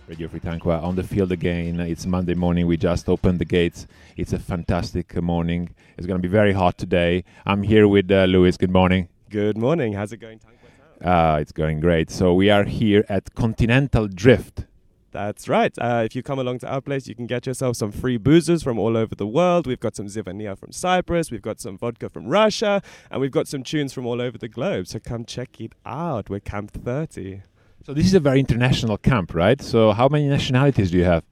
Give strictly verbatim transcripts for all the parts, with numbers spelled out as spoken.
Radio Fritanqua on the field again. It's Monday morning. We just opened the gates. It's a fantastic uh, morning. It's going to be very hot today. I'm here with uh, Luis. Good morning. Good morning. How's it going, Tanqua Town? Uh, it's going great. So we are here at Continental Drift. That's right. Uh, if you come along to our place, you can get yourself some free boozers from all over the world. We've got some Zivania from Cyprus. We've got some vodka from Russia. And we've got some tunes from all over the globe. So come check it out. We're Camp thirty. So this is a very international camp, right? So how many nationalities do you have?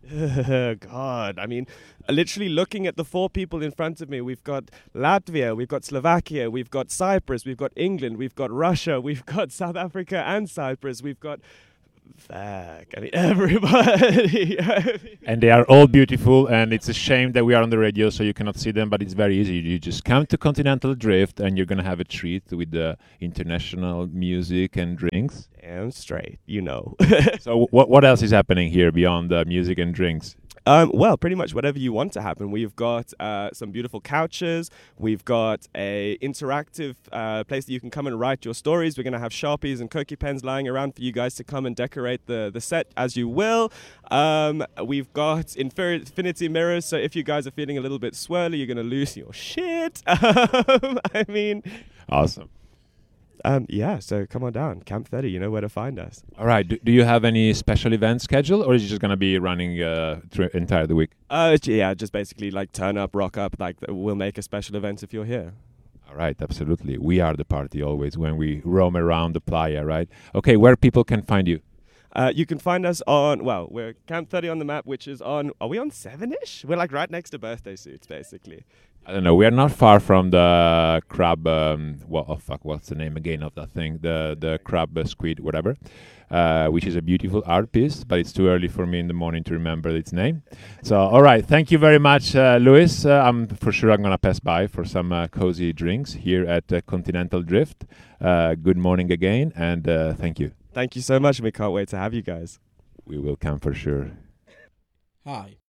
God, I mean, literally looking at the four people in front of me, we've got Latvia, we've got Slovakia, we've got Cyprus, we've got England, we've got Russia, we've got South Africa and Cyprus, we've got... Fuck, I mean, everybody. And they are all beautiful, and it's a shame that we are on the radio so you cannot see them, but it's very easy. You just come to Continental Drift and you're going to have a treat with the international music and drinks. Damn straight, you know. So what what else is happening here beyond uh, music and drinks? Um, well, pretty much whatever you want to happen. We've got uh, some beautiful couches. We've got a interactive uh, place that you can come and write your stories. We're going to have Sharpies and Koki pens lying around for you guys to come and decorate the, the set as you will. Um, we've got infin- infinity mirrors, so if you guys are feeling a little bit swirly, you're going to lose your shit. Um, I mean... Awesome. Um, yeah, so come on down. Camp thirty, you know where to find us. All right. Do, do you have any special events scheduled, or is it just going to be running uh, through entire the week? Uh, yeah, just basically like turn up, rock up. Like we'll make a special event if you're here. All right, absolutely. We are the party always when we roam around the playa, right? Okay, where people can find you? Uh, you can find us on, well, we're Camp thirty on the map, which is on, are we on seven-ish? We're like right next to Birthday Suits, basically. I don't know. We are not far from the crab. Um, well, oh fuck, what's the name again of that thing? The the crab uh, squid, whatever, uh, which is a beautiful art piece. But it's too early for me in the morning to remember its name. So, all right, thank you very much, uh, Luis. Uh, I'm for sure I'm gonna pass by for some uh, cozy drinks here at uh, Continental Drift. Uh, good morning again, and uh, thank you. Thank you so much, and we can't wait to have you guys. We will come for sure. Hi,